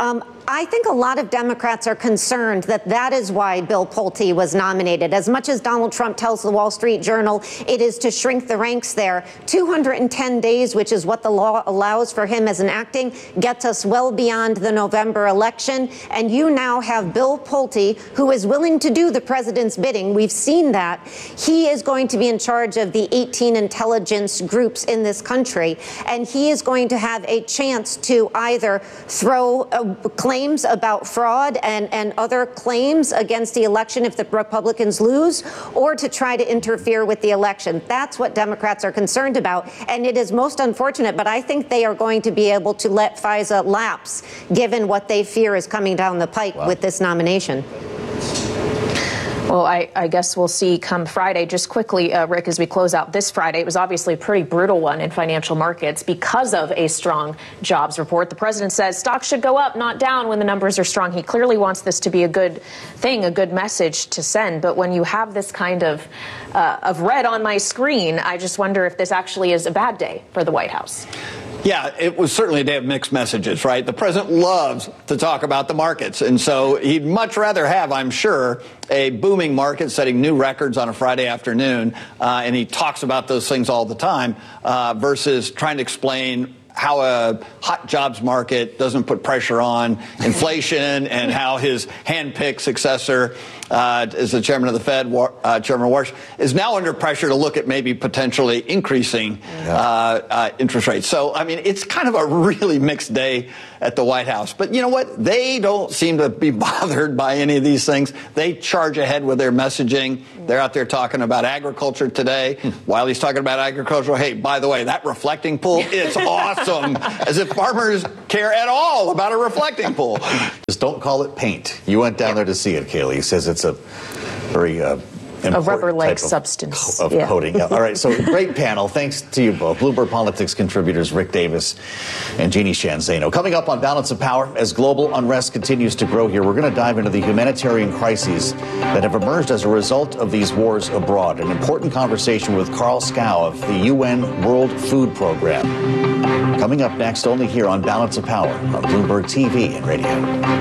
I think a lot of Democrats are concerned that that is why Bill Pulte was nominated. As much as Donald Trump tells the Wall Street Journal it is to shrink the ranks there, 210 days, which is what the law allows for him as an acting, gets us well beyond the November election. And you now have Bill Pulte, who is willing to do the president's bidding. We've seen that. He is going to be in charge of the 18 intelligence groups in this country, and he is going to have a chance to either throw claims about fraud and other claims against the election if the Republicans lose, or to try to interfere with the election. That's what Democrats are concerned about, and it is most unfortunate, but I think they are going to be able to let FISA lapse, given what they fear is coming down the pike with this nomination. Well, I guess we'll see come Friday. Just quickly, Rick, as we close out this Friday, it was obviously a pretty brutal one in financial markets because of a strong jobs report. The president says stocks should go up, not down, when the numbers are strong. He clearly wants this to be a good thing, a good message to send. But when you have this kind of red on my screen, I just wonder if this actually is a bad day for the White House. Yeah, it was certainly a day of mixed messages, right? The president loves to talk about the markets. And so he'd much rather have, I'm sure, a booming market setting new records on a Friday afternoon. And he talks about those things all the time versus trying to explain how a hot jobs market doesn't put pressure on inflation and how his hand-picked successor as the chairman of the Fed, Chairman Warsh, is now under pressure to look at maybe potentially increasing interest rates. So, I mean, it's kind of a really mixed day at the White House. But you know what? They don't seem to be bothered by any of these things. They charge ahead with their messaging. They're out there talking about agriculture today. While he's talking about agriculture, hey, by the way, that reflecting pool is awesome. As if farmers care at all about a reflecting pool. Just don't call it paint. You went down there to see it, Kaylee. He says it's a very A rubber-like substance. Of coating. All right, so great panel. Thanks to you both. Bloomberg Politics contributors Rick Davis and Jeannie Sheehan Zaino. Coming up on Balance of Power, as global unrest continues to grow here, we're going to dive into the humanitarian crises that have emerged as a result of these wars abroad. An important conversation with Carl Scow of the UN World Food Program. Coming up next, only here on Balance of Power on Bloomberg TV and radio.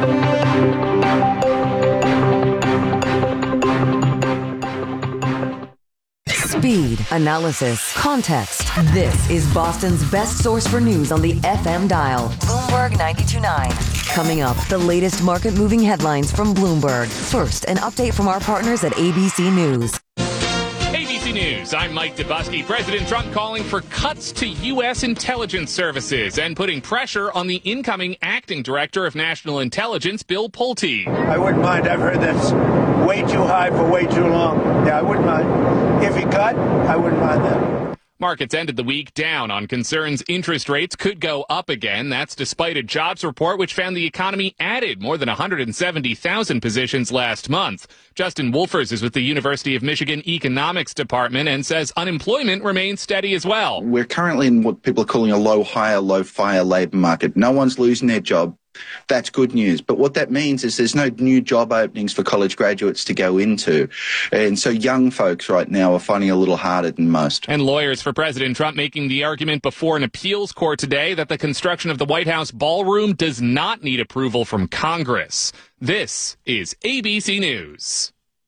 Speed, analysis, context. This is Boston's best source for news on the FM dial. Bloomberg 92.9. Coming up, the latest market-moving headlines from Bloomberg. First, an update from our partners at ABC News. ABC News, I'm Mike DeBusky. President Trump calling for cuts to U.S. intelligence services and putting pressure on the incoming acting director of national intelligence, Bill Pulte. I wouldn't mind. I've heard that's way too high for way too long. Yeah, I wouldn't mind. If he cut, I wouldn't mind that. Markets ended the week down on concerns interest rates could go up again. That's despite a jobs report which found the economy added more than 170,000 positions last month. Justin Wolfers is with the University of Michigan Economics Department and says unemployment remains steady as well. We're currently in what people are calling a low hire, low fire labor market. No one's losing their job. That's good news. But what that means is there's no new job openings for college graduates to go into. And so young folks right now are finding it a little harder than most. And lawyers for President Trump making the argument before an appeals court today that the construction of the White House ballroom does not need approval from Congress. This is ABC News.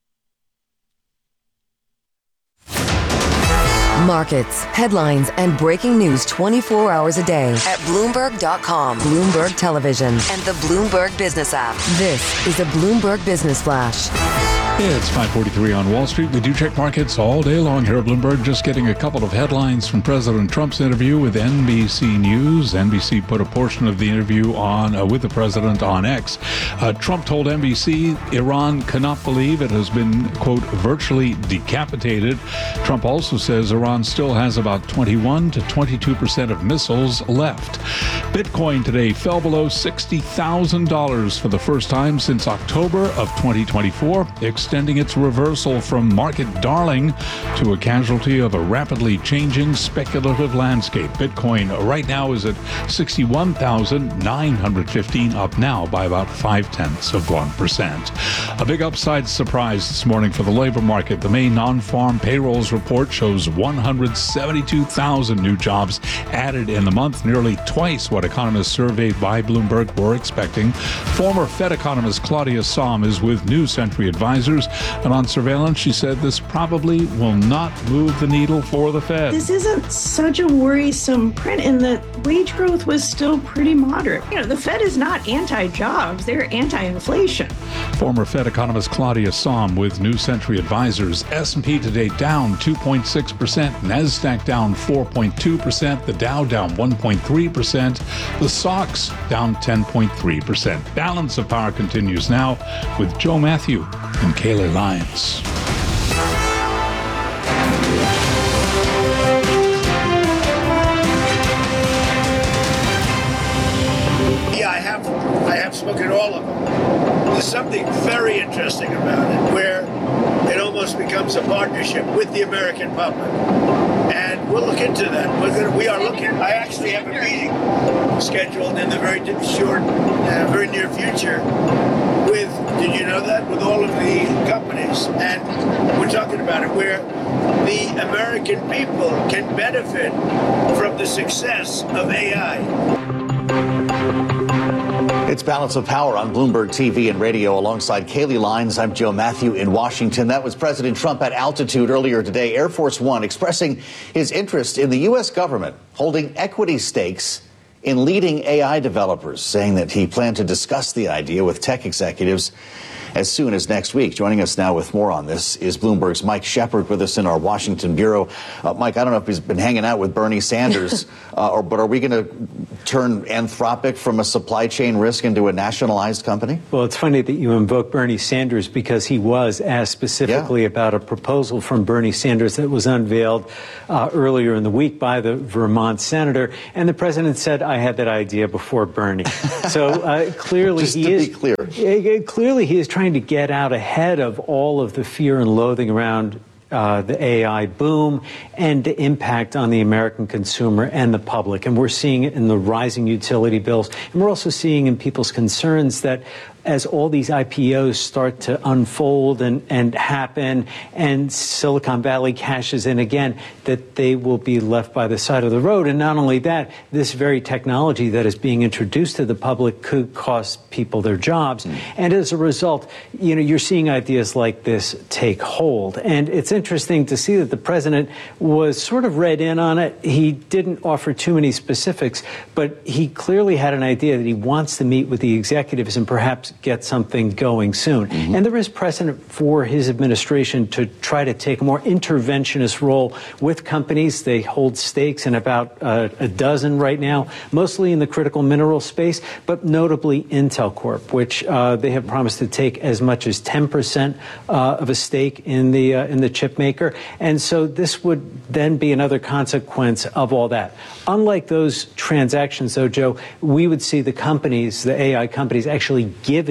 Markets, headlines, and breaking news 24 hours a day at Bloomberg.com, Bloomberg Television, and the Bloomberg Business app. This is a Bloomberg Business Flash. It's 5:43 on Wall Street. We do check markets all day long here at Bloomberg. Just getting a couple of headlines from President Trump's interview with NBC News. NBC put a portion of the interview on with the president on X. Trump told NBC Iran cannot believe it has been, quote, virtually decapitated. Trump also says Iran still has about 21 to 22% of missiles left. Bitcoin today fell below $60,000 for the first time since October of 2024. Extending its reversal from market darling to a casualty of a rapidly changing speculative landscape. Bitcoin right now is at 61,915, up now by about 0.5%. A big upside surprise this morning for the labor market. The May non-farm payrolls report shows 172,000 new jobs added in the month, nearly twice what economists surveyed by Bloomberg were expecting. Former Fed economist Claudia Sahm is with New Century Advisors. And on surveillance, she said this probably will not move the needle for the Fed. This isn't such a worrisome print in that wage growth was still pretty moderate. You know, the Fed is not anti-jobs, they're anti-inflation. Former Fed economist Claudia Sahm with New Century Advisors. S&P today down 2.6%, NASDAQ down 4.2%, the Dow down 1.3%, the SOX down 10.3%. Balance of Power continues now with Joe Matthew and Kayla Lyons. Yeah, I have spoken to all of them. There's something very interesting about it, where it almost becomes a partnership with the American public. And we'll look into that. We are looking. I actually have a meeting scheduled in the very very near future with, did you know that, with all of the companies. And we're talking about it where the American people can benefit from the success of AI. It's Balance of Power on Bloomberg TV and radio alongside Kaylee Lines. I'm Joe Matthew in Washington. That was President Trump at altitude earlier today. Air Force One expressing his interest in the U.S. government holding equity stakes in leading AI developers, saying that he planned to discuss the idea with tech executives as soon as next week. Joining us now with more on this is Bloomberg's Mike Shepard with us in our Washington bureau. Mike, I don't know if he's been hanging out with Bernie Sanders, but are we going to turn Anthropic from a supply chain risk into a nationalized company? Well, it's funny that you invoke Bernie Sanders because he was asked specifically about a proposal from Bernie Sanders that was unveiled earlier in the week by the Vermont senator. And the president said, I had that idea before Bernie. So clearly clearly he is trying to get out ahead of all of the fear and loathing around the AI boom and the impact on the American consumer and the public. And we're seeing it in the rising utility bills. And we're also seeing in people's concerns that as all these IPOs start to unfold and happen and Silicon Valley cashes in again, that they will be left by the side of the road. And not only that, this very technology that is being introduced to the public could cost people their jobs. And as a result, you're seeing ideas like this take hold. And it's interesting to see that the president was sort of read in on it. He didn't offer too many specifics, but he clearly had an idea that he wants to meet with the executives and perhaps get something going soon. And there is precedent for his administration to try to take a more interventionist role with companies. They hold stakes in about a dozen right now, mostly in the critical mineral space, but notably Intel Corp, which they have promised to take as much as 10% of a stake in the chip maker. And so this would then be another consequence of all that. Unlike those transactions, though, Joe, we would see the companies, the AI companies, actually giving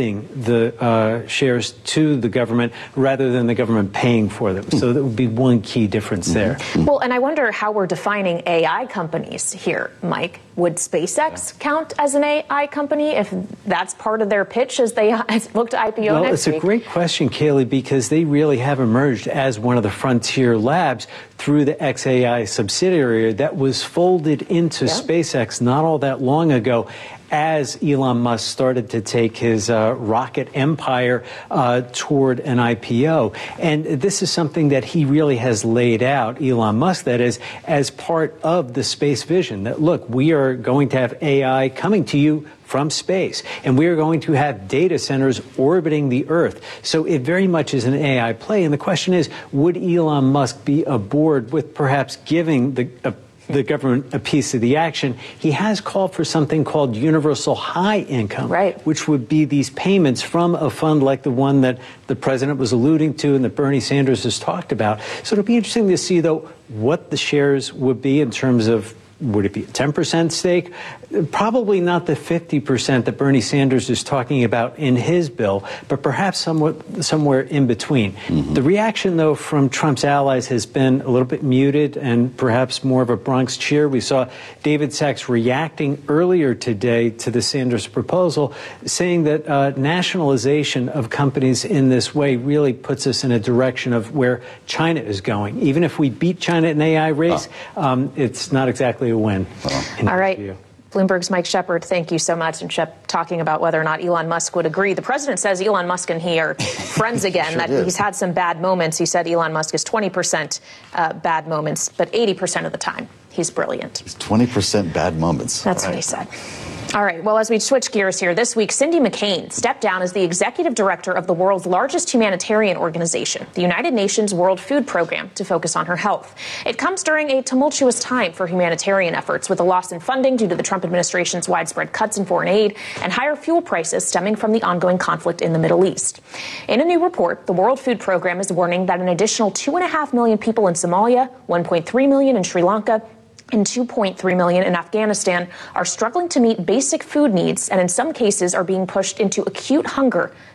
the shares to the government rather than the government paying for them. So that would be one key difference there. Well, and I wonder how we're defining AI companies here, Mike. Would SpaceX count as an AI company if that's part of their pitch as they look to IPO next week? Well, it's a great question, Kaylee, because they really have emerged as one of the frontier labs through the XAI subsidiary that was folded into SpaceX not all that long ago, as Elon Musk started to take his rocket empire toward an IPO. And this is something that he really has laid out, Elon Musk, that is, as part of the space vision, that, look, we are going to have AI coming to you from space, and we are going to have data centers orbiting the Earth. So it very much is an AI play. And the question is, would Elon Musk be aboard with perhaps giving the government a piece of the action? He has called for something called universal high income, which would be these payments from a fund like the one that the president was alluding to and that Bernie Sanders has talked about. So it'll be interesting to see, though, what the shares would be in terms of, would it be a 10% stake? Probably not the 50% that Bernie Sanders is talking about in his bill, but perhaps somewhere in between. The reaction, though, from Trump's allies has been a little bit muted and perhaps more of a Bronx cheer. We saw David Sachs reacting earlier today to the Sanders proposal, saying that nationalization of companies in this way really puts us in a direction of where China is going. Even if we beat China in an AI race, it's not exactly a win. All right. Bloomberg's Mike Shepard, thank you so much. And Shep, talking about whether or not Elon Musk would agree. The president says Elon Musk and he are friends again, that he's had some bad moments. He said Elon Musk is 20% bad moments, but 80% of the time he's brilliant. It's 20% bad moments. That's what he said. All right. Well, as we switch gears here, this week, Cindy McCain stepped down as the executive director of the world's largest humanitarian organization, the United Nations World Food Program, to focus on her health. It comes during a tumultuous time for humanitarian efforts, with a loss in funding due to the Trump administration's widespread cuts in foreign aid and higher fuel prices stemming from the ongoing conflict in the Middle East. In a new report, the World Food Program is warning that an additional 2.5 million people in Somalia, 1.3 million in Sri Lanka, and 2.3 million in Afghanistan are struggling to meet basic food needs and in some cases are being pushed into acute hunger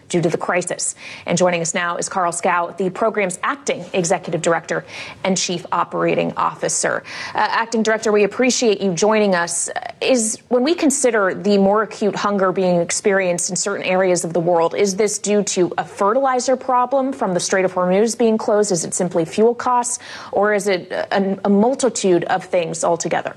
due to the crisis. And joining us now is Carl Scow, the program's acting executive director and chief operating officer. Acting director, we appreciate you joining us. When we consider the more acute hunger being experienced in certain areas of the world, is this due to a fertilizer problem from the Strait of Hormuz being closed? Is it simply fuel costs, or is it a multitude of things altogether?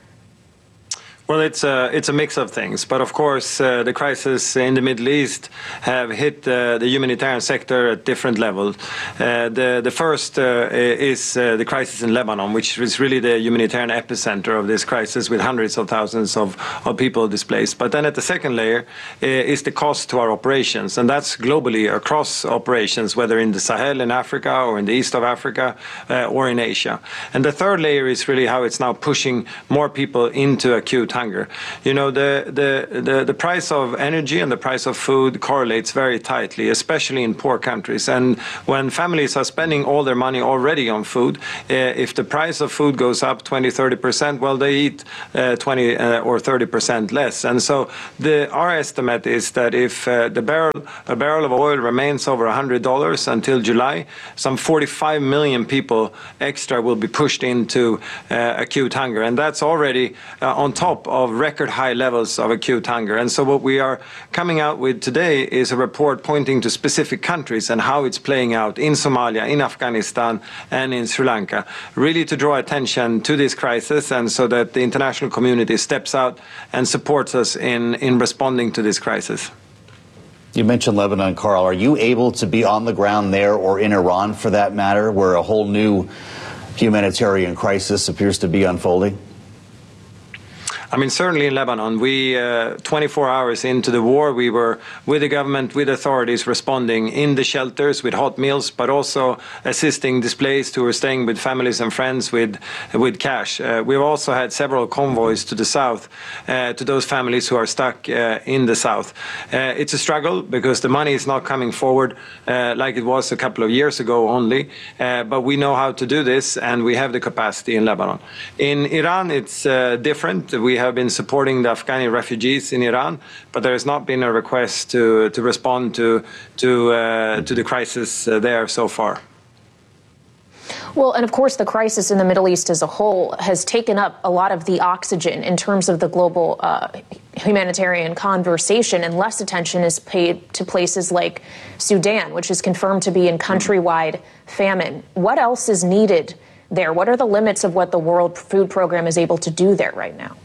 Well, it's a mix of things, but of course the crisis in the Middle East have hit the humanitarian sector at different levels. The first is the crisis in Lebanon, which is really the humanitarian epicenter of this crisis, with hundreds of thousands of people displaced. But then at the second layer is the cost to our operations, and that's globally across operations, whether in the Sahel in Africa or in the east of Africa or in Asia. And the third layer is really how it's now pushing more people into acute hunger. You know, the price of energy and the price of food correlates very tightly, especially in poor countries. And when families are spending all their money already on food, if the price of food goes up 20-30%, well, they eat 20 or 30% less. And so our estimate is that if a barrel of oil remains over $100 until July, some 45 million people extra will be pushed into acute hunger. And that's already on top of record high levels of acute hunger. And so what we are coming out with today is a report pointing to specific countries and how it's playing out in Somalia, in Afghanistan, and in Sri Lanka, really to draw attention to this crisis, and so that the international community steps out and supports us in responding to this crisis. You mentioned Lebanon, Carl. Are you able to be on the ground there, or in Iran for that matter, where a whole new humanitarian crisis appears to be unfolding? I mean, certainly in Lebanon, 24 hours into the war, we were with the government, with authorities, responding in the shelters with hot meals, but also assisting displaced who were staying with families and friends with cash. We've also had several convoys to the south, to those families who are stuck in the south. It's a struggle because the money is not coming forward like it was a couple of years ago only, but we know how to do this, and we have the capacity in Lebanon. In Iran, it's different. We have been supporting the Afghani refugees in Iran, but there has not been a request to respond to the crisis there so far. Well, and of course, the crisis in the Middle East as a whole has taken up a lot of the oxygen in terms of the global humanitarian conversation, and less attention is paid to places like Sudan, which is confirmed to be in countrywide famine. What else is needed there? What are the limits of what the World Food Program is able to do there right now?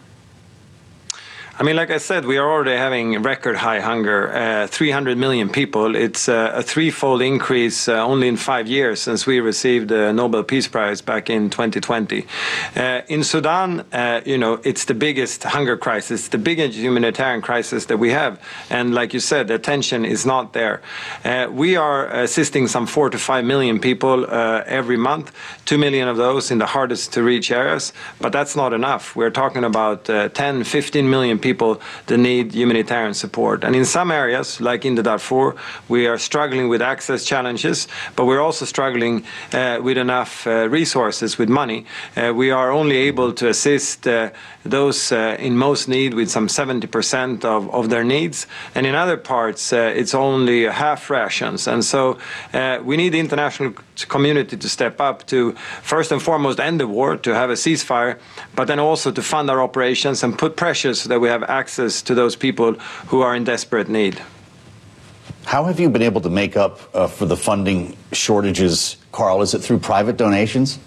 I mean, like I said, we are already having record high hunger, 300 million people. It's a threefold increase only in 5 years since we received the Nobel Peace Prize back in 2020. In Sudan, it's the biggest hunger crisis, the biggest humanitarian crisis that we have. And like you said, the attention is not there. We are assisting some 4 to 5 million people every month, 2 million of those in the hardest to reach areas. But that's not enough. We're talking about 10, 15 million people that need humanitarian support. And in some areas, like in the Darfur, we are struggling with access challenges, but we're also struggling with enough resources, with money. We are only able to assist those in most need with some 70% of their needs. And in other parts, it's only half rations. And so we need the international community to step up to, first and foremost, end the war, to have a ceasefire, but then also to fund our operations and put pressure so that we have access to those people who are in desperate need. How have you been able to make up for the funding shortages, Carl? Is it through private donations?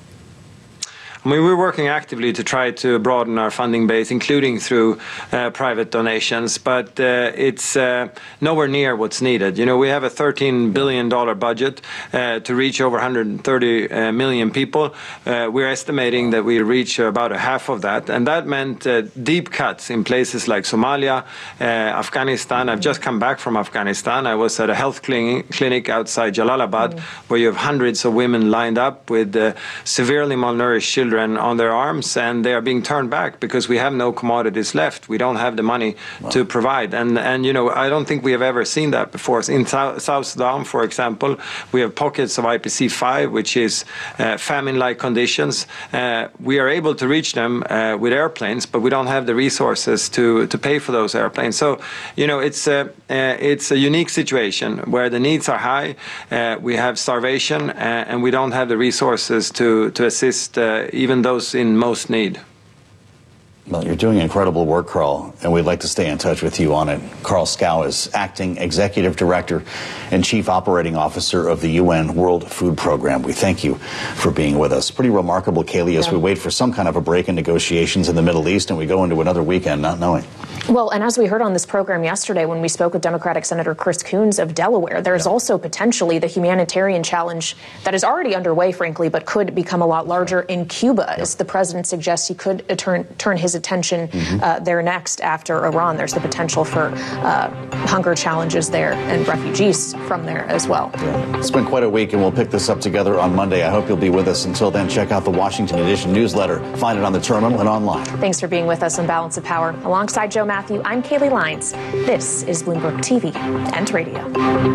I mean, we're working actively to try to broaden our funding base, including through private donations, but it's nowhere near what's needed. You know, we have a $13 billion budget to reach over 130 million people. We're estimating that we reach about a half of that, and that meant deep cuts in places like Somalia, Afghanistan. I've just come back from Afghanistan. I was at a health clinic outside Jalalabad, where you have hundreds of women lined up with severely malnourished children children on their arms, and they are being turned back because we have no commodities left. We don't have the money to provide. And I don't think we have ever seen that before. In South Sudan, for example, we have pockets of IPC-5, which is famine-like conditions. We are able to reach them with airplanes, but we don't have the resources to pay for those airplanes. So, it's a unique situation where the needs are high. We have starvation, and we don't have the resources to assist even those in most need. Well, you're doing incredible work, Carl, and we'd like to stay in touch with you on it. Carl Scow is Acting Executive Director and Chief Operating Officer of the UN World Food Program. We thank you for being with us. Pretty remarkable, Kaylee, as we wait for some kind of a break in negotiations in the Middle East and we go into another weekend not knowing. Well, and as we heard on this program yesterday when we spoke with Democratic Senator Chris Coons of Delaware, there's also potentially the humanitarian challenge that is already underway, frankly, but could become a lot larger in Cuba, as the president suggests he could turn his attention there next after Iran. There's the potential for hunger challenges there and refugees from there as well. Yeah. It's been quite a week, and we'll pick this up together on Monday. I hope you'll be with us. Until then, check out the Washington Edition newsletter. Find it on the terminal and online. Thanks for being with us on Balance of Power. Alongside Joe Matthew, I'm Kaylee Lyons. This is Bloomberg TV and Radio.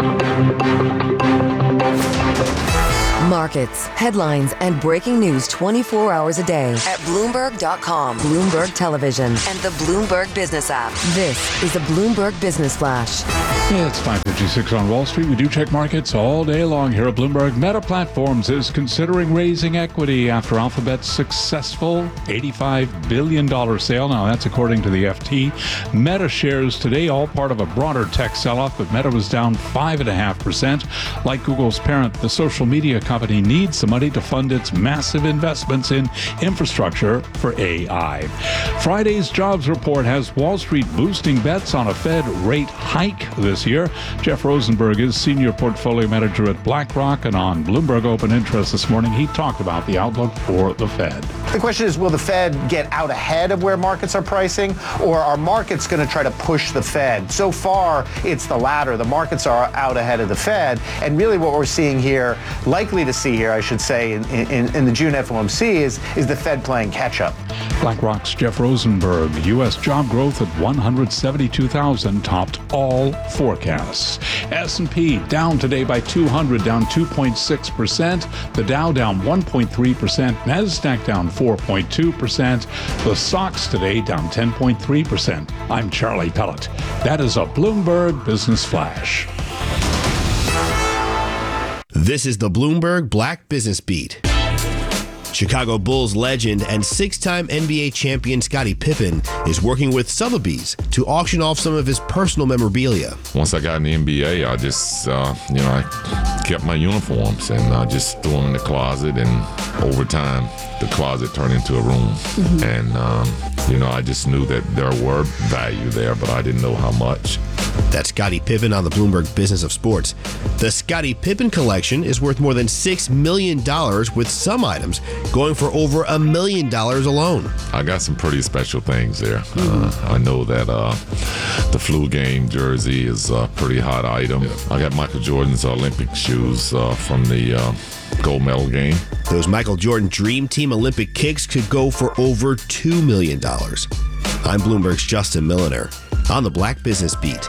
Markets, headlines, and breaking news 24 hours a day at Bloomberg.com, Bloomberg Television, and the Bloomberg Business app. This is a Bloomberg Business Flash. It's 5:56 on Wall Street. We do check markets all day long here at Bloomberg. Meta Platforms is considering raising equity after Alphabet's successful $85 billion sale. Now, that's according to the FT. Meta shares today, all part of a broader tech sell-off, but Meta was down 5.5%. Like Google's parent, the social media company needs the money to fund its massive investments in infrastructure for AI. Friday's jobs report has Wall Street boosting bets on a Fed rate hike this year. Jeff Rosenberg is Senior Portfolio Manager at BlackRock, and on Bloomberg Open Interest this morning, he talked about the outlook for the Fed. The question is, will the Fed get out ahead of where markets are pricing, or are markets going to try to push the Fed? So far, it's the latter. The markets are out ahead of the Fed, and really what we're seeing here, likely to see here, I should say, in the June FOMC is the Fed playing catch-up. BlackRock's Jeff Rosenberg. U.S. job growth at 172,000 topped all forecasts. S&P down today by 200, down 2.6%. The Dow down 1.3%. NASDAQ down 4.2%. The SOX today down 10.3%. I'm Charlie Pellet. That is a Bloomberg Business Flash. This is the Bloomberg Black Business Beat. Chicago Bulls legend and six-time NBA champion Scottie Pippen is working with Sotheby's to auction off some of his personal memorabilia. Once I got in the NBA, I just, I kept my uniforms and I just threw them in the closet, and over time, the closet turned into a room. Mm-hmm. And, I just knew that there were value there, but I didn't know how much. That's Scottie Pippen on the Bloomberg Business of Sports. The Scottie Pippen collection is worth more than $6 million, with some items going for over $1 million alone. I got some pretty special things there. I know that the flu game jersey is a pretty hot item. I got Michael Jordan's Olympic shoes from the gold medal game. Those Michael Jordan Dream Team Olympic kicks could go for over $2 million. I'm Bloomberg's Justin Milliner on the Black Business Beat.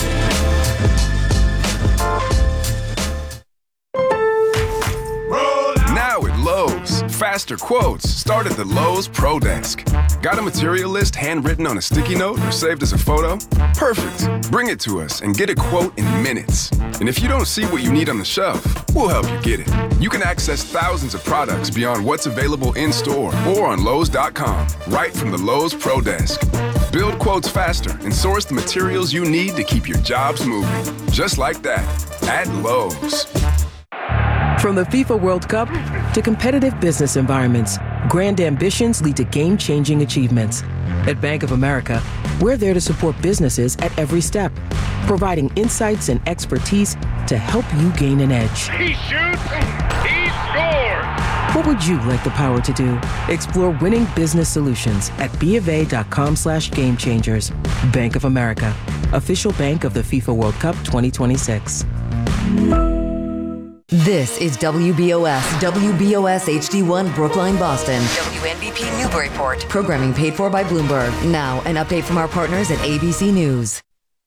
Now at Lowe's, faster quotes start at the Lowe's Pro Desk. Got a material list handwritten on a sticky note or saved as a photo? Perfect. Bring it to us and get a quote in minutes. And if you don't see what you need on the shelf, we'll help you get it. You can access thousands of products beyond what's available in store or on Lowe's.com, right from the Lowe's Pro Desk. Build quotes faster and source the materials you need to keep your jobs moving. Just like that, at Lowe's. From the FIFA World Cup to competitive business environments, grand ambitions lead to game-changing achievements. At Bank of America, we're there to support businesses at every step, providing insights and expertise to help you gain an edge. He shoots, he scores! What would you like the power to do? Explore winning business solutions at BofA.com/gamechangers. Bank of America, official bank of the FIFA World Cup 2026. This is WBOS HD1 Brookline, Boston. WNBP Newburyport. Programming paid for by Bloomberg. Now, an update from our partners at ABC News.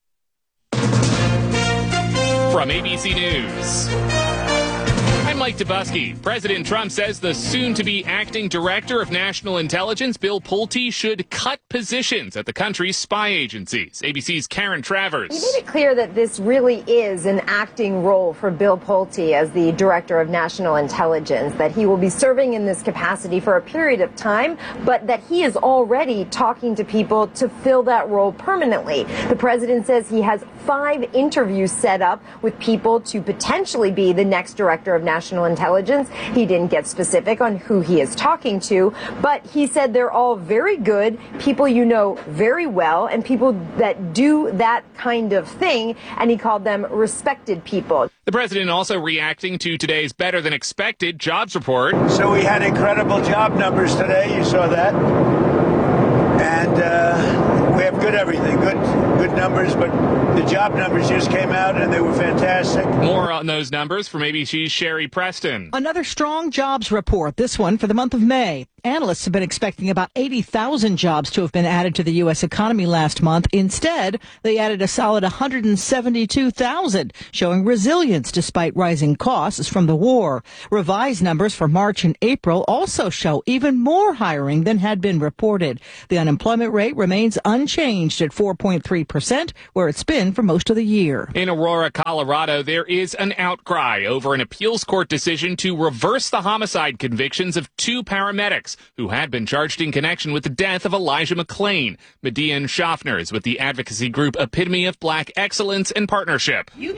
From ABC News, I'm Mike Dubusky. President Trump says the soon-to-be acting director of national intelligence, Bill Pulte, should cut positions at the country's spy agencies. ABC's Karen Travers. He made it clear that this really is an acting role for Bill Pulte as the director of national intelligence, that he will be serving in this capacity for a period of time, but that he is already talking to people to fill that role permanently. The president says he has 5 interviews set up with people to potentially be the next director of national intelligence. He didn't get specific on who he is talking to, but he said they're all very good, people you know very well, and people that do that kind of thing, and he called them respected people. The president also reacting to today's better-than-expected jobs report. So we had incredible job numbers today. You saw that. And we have good everything, good numbers, but the job numbers just came out and they were fantastic. More on those numbers from ABC's Sherry Preston. Another strong jobs report, this one for the month of May. Analysts have been expecting about 80,000 jobs to have been added to the U.S. economy last month. Instead, they added a solid 172,000, showing resilience despite rising costs from the war. Revised numbers for March and April also show even more hiring than had been reported. The unemployment rate remains unchanged at 4.3%, where it's been for most of the year. In Aurora, Colorado, there is an outcry over an appeals court decision to reverse the homicide convictions of 2 paramedics who had been charged in connection with the death of Elijah McClain. Median Schaffner is with the advocacy group Epitome of Black Excellence and Partnership.